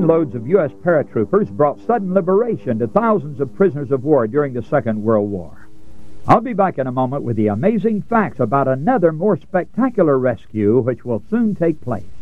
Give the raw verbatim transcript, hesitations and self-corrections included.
trainloads of U S paratroopers brought sudden liberation to thousands of prisoners of war during the Second World War. I'll be back in a moment with the amazing facts about another more spectacular rescue which will soon take place.